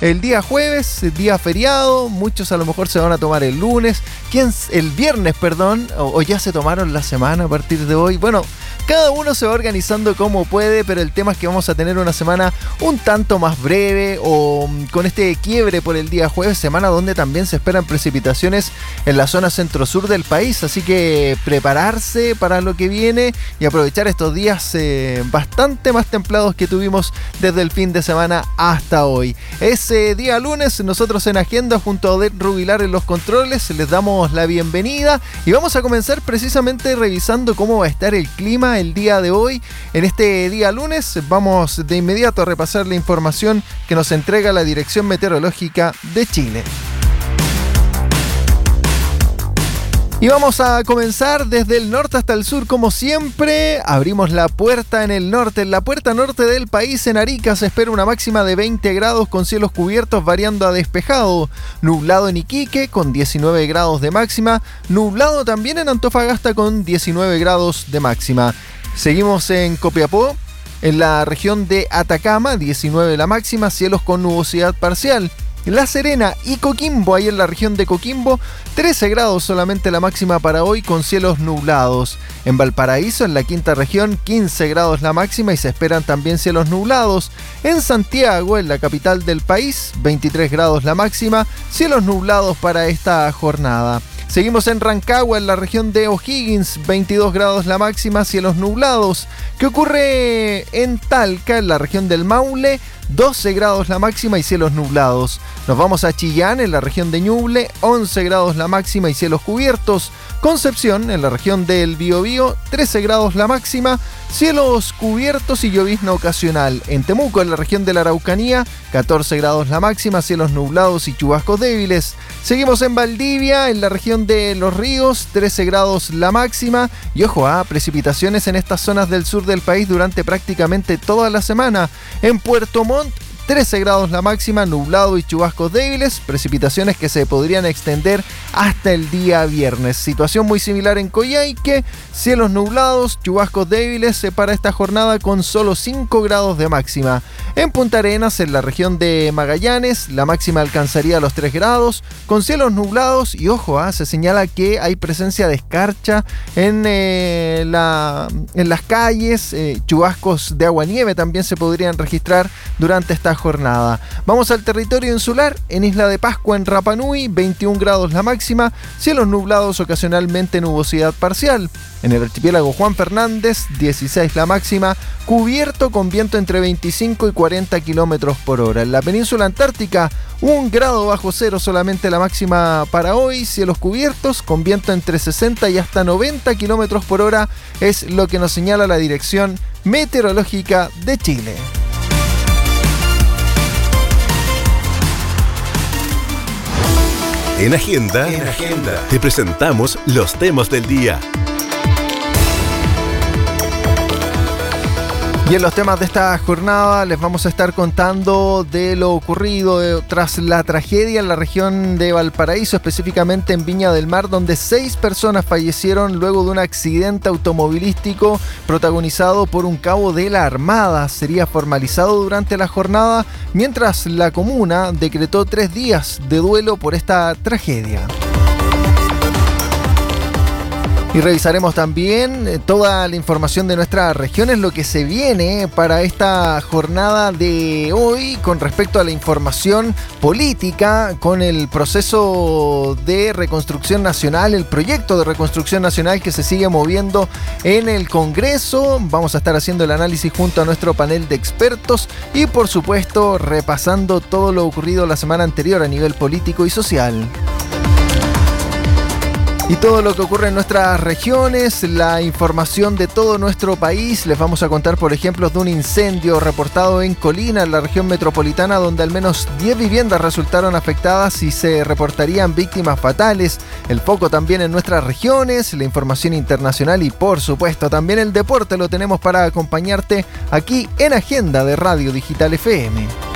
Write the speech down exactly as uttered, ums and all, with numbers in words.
el día jueves, día feriado, muchos a lo mejor se van a tomar el lunes, ¿quién, el viernes, perdón, o, o ya se tomaron la semana a partir de hoy. Bueno, cada uno se va organizando como puede, pero el tema es que vamos a tener una semana un tanto más breve o con este quiebre por el día jueves, semana donde también se esperan precipitaciones en la zona centro-sur del país, así que prepararse para lo que viene y aprovechar estos días eh, bastante más templados que tuvimos desde el fin de semana hasta hoy. Ese día lunes, nosotros en Agenda junto a Odette Rubilar en los controles, les damos la bienvenida y vamos a comenzar precisamente revisando cómo va a estar el clima el día de hoy. En este día lunes vamos de inmediato a repasar la información que nos entrega la Dirección Meteorológica de Chile. Y vamos a comenzar desde el norte hasta el sur, como siempre. Abrimos la puerta en el norte. En la puerta norte del país, en Arica, se espera una máxima de veinte grados con cielos cubiertos variando a despejado. Nublado en Iquique con diecinueve grados de máxima. Nublado también en Antofagasta con diecinueve grados de máxima. Seguimos en Copiapó. En la región de Atacama, diecinueve la máxima, cielos con nubosidad parcial. La Serena y Coquimbo, ahí en la región de Coquimbo, trece grados solamente la máxima para hoy con cielos nublados. En Valparaíso, en la quinta región, quince grados la máxima y se esperan también cielos nublados. En Santiago, en la capital del país, veintitrés grados la máxima, cielos nublados para esta jornada. Seguimos en Rancagua, en la región de O'Higgins, veintidós grados la máxima, cielos nublados. ¿Qué ocurre en Talca, en la región del Maule? doce grados la máxima y cielos nublados. Nos vamos a Chillán, en la región de Ñuble, once grados la máxima y cielos cubiertos. Concepción, en la región del Biobío, trece grados la máxima, cielos cubiertos y llovizna ocasional. En Temuco, en la región de la Araucanía, catorce grados la máxima, cielos nublados y chubascos débiles. Seguimos en Valdivia, en la región de Los Ríos, trece grados la máxima. Y ojo, a precipitaciones en estas zonas del sur del país durante prácticamente toda la semana. En Puerto Montt, trece grados la máxima, nublado y chubascos débiles, precipitaciones que se podrían extender hasta el día viernes. Situación muy similar en Coyhaique, cielos nublados, chubascos débiles para esta jornada con solo cinco grados de máxima. En Punta Arenas, en la región de Magallanes, la máxima alcanzaría los tres grados, con cielos nublados y ojo, ¿eh? se señala que hay presencia de escarcha en, eh, la, en las calles, eh, chubascos de agua-nieve también se podrían registrar durante esta jornada. Vamos al territorio insular. En Isla de Pascua, en Rapa Nui, veintiún grados la máxima, cielos nublados, ocasionalmente nubosidad parcial. En el archipiélago Juan Fernández, dieciséis la máxima, cubierto con viento entre veinticinco y cuarenta kilómetros por hora. En la península antártica, un grado bajo cero solamente la máxima para hoy, cielos cubiertos con viento entre sesenta y hasta noventa kilómetros por hora es lo que nos señala la Dirección Meteorológica de Chile. En Agenda, en Agenda, te presentamos los temas del día. Y en los temas de esta jornada les vamos a estar contando de lo ocurrido de, tras la tragedia en la región de Valparaíso, específicamente en Viña del Mar, donde seis personas fallecieron luego de un accidente automovilístico protagonizado por un cabo de la Armada. Sería formalizado durante la jornada, mientras la comuna decretó tres días de duelo por esta tragedia. Y revisaremos también toda la información de nuestras regiones, lo que se viene para esta jornada de hoy con respecto a la información política, con el proceso de reconstrucción nacional, el proyecto de reconstrucción nacional que se sigue moviendo en el Congreso. Vamos a estar haciendo el análisis junto a nuestro panel de expertos y, por supuesto, repasando todo lo ocurrido la semana anterior a nivel político y social. Y todo lo que ocurre en nuestras regiones, la información de todo nuestro país. Les vamos a contar, por ejemplo, de un incendio reportado en Colina, en la región metropolitana, donde al menos diez viviendas resultaron afectadas y se reportarían víctimas fatales. El foco también en nuestras regiones, la información internacional y, por supuesto, también el deporte lo tenemos para acompañarte aquí en Agenda de Radio Digital F M.